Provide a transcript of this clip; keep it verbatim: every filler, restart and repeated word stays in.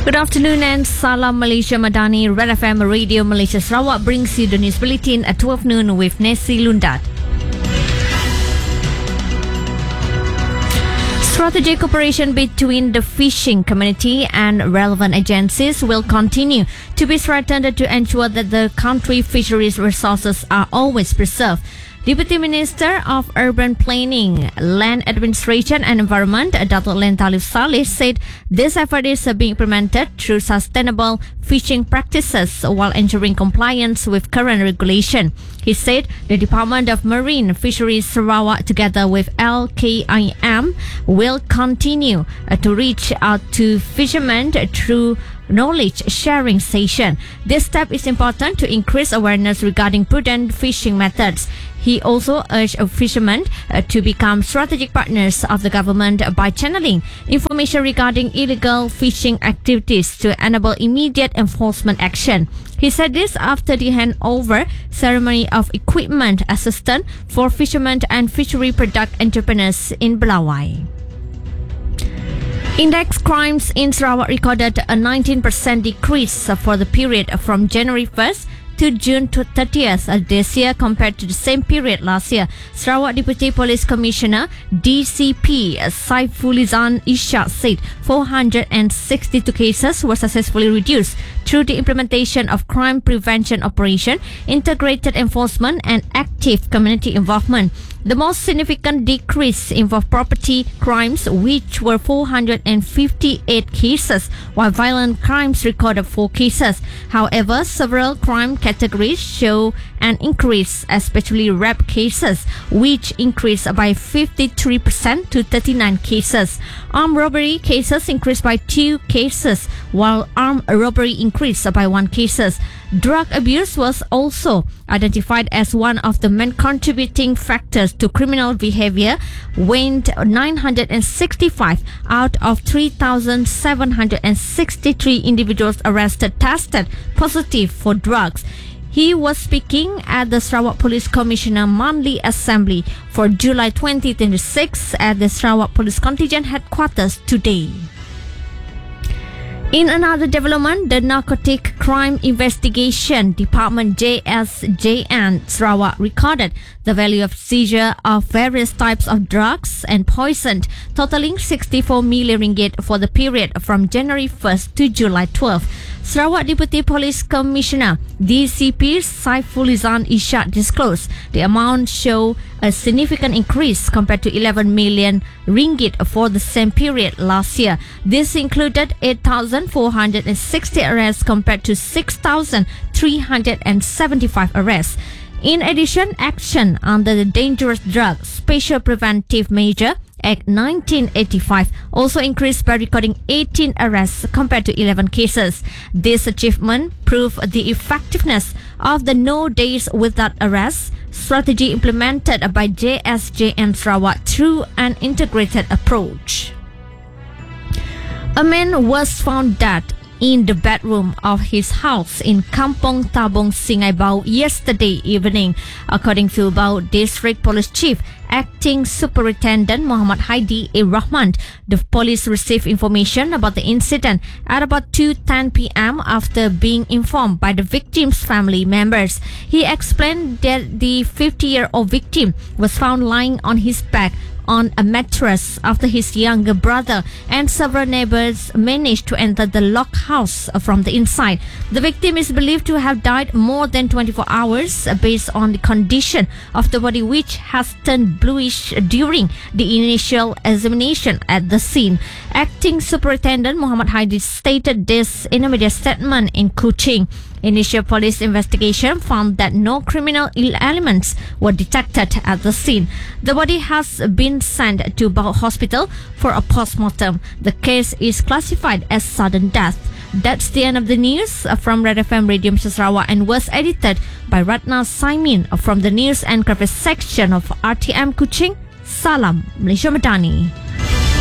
Good afternoon and Salam Malaysia Madani. Red F M Radio Malaysia Sarawak brings you the news bulletin at twelve noon with Nessie Lundat. Strategic cooperation between the fishing community and relevant agencies will continue to be strengthened to ensure that the country fisheries resources are always preserved. Deputy Minister of Urban Planning, Land Administration and Environment, Dato' Len Talib Saleh, said this effort is being implemented through sustainable fishing practices while ensuring compliance with current regulation. He said the Department of Marine Fisheries Sarawak, together with L K I M, will continue to reach out to fishermen through knowledge sharing session. This step is important to increase awareness regarding prudent fishing methods. He also urged fishermen uh, to become strategic partners of the government by channeling information regarding illegal fishing activities to enable immediate enforcement action. He said this after the handover ceremony of equipment assistance for fishermen and fishery product entrepreneurs in Belawai. Index crimes in Sarawak recorded a nineteen percent decrease for the period from January first to June thirtieth this year compared to the same period last year. Sarawak Deputy Police Commissioner D C P Saifulizan Ishak said four hundred sixty-two cases were successfully reduced through the implementation of crime prevention operation, integrated enforcement and active community involvement. The most significant decrease involved property crimes, which were four hundred fifty-eight cases, while violent crimes recorded four cases. However, several crime categories show an increase, especially rape cases, which increased by fifty-three percent to thirty-nine cases. Armed robbery cases increased by two cases, while armed robbery increased by one cases. Drug abuse was also identified as one of the main contributing factors to criminal behavior, when nine hundred sixty-five out of three thousand seven hundred sixty-three individuals arrested tested positive for drugs. He was speaking at the Sarawak Police Commissioner Monthly Assembly for July twenty twenty-six at the Sarawak Police Contingent Headquarters today. In another development, the Narcotic Crime Investigation Department J S J N Sarawak recorded the value of seizure of various types of drugs and poison totaling sixty-four million ringgit for the period from January first to July twelfth. Sarawak Deputy Police Commissioner D C P Saifulizan Ishak disclosed the amount show a significant increase compared to eleven million ringgit for the same period last year. This included eight thousand four hundred sixty arrests compared to six thousand three hundred seventy-five arrests. In addition, action under the Dangerous Drug Special Preventive Measure Act nineteen eighty-five also increased by recording eighteen arrests compared to eleven cases. This achievement proved the effectiveness of the No Days Without Arrest strategy implemented by J S J N Sarawak through an integrated approach. A man was found dead in the bedroom of his house in Kampong Tabong, Singai Bau yesterday evening. According to Bau District Police Chief Acting Superintendent Muhammad Haidi A. Rahman, the police received information about the incident at about two ten p.m. after being informed by the victim's family members. He explained that the fifty-year-old victim was found lying on his back on a mattress after his younger brother and several neighbors managed to enter the locked house from the inside. The victim is believed to have died more than twenty-four hours based on the condition of the body, which has turned bluish during the initial examination at the scene. Acting Superintendent Muhammad Haidi stated this in a media statement in Kuching. Initial police investigation found that no criminal elements were detected at the scene. The body has been sent to Bau Hospital for a post-mortem. The case is classified as sudden death. That's the end of the news from Red F M Radio Malaysia Sarawak and was edited by Ratna Saimin from the News and Graphics section of R T M Kuching. Salam Malaysia Madani.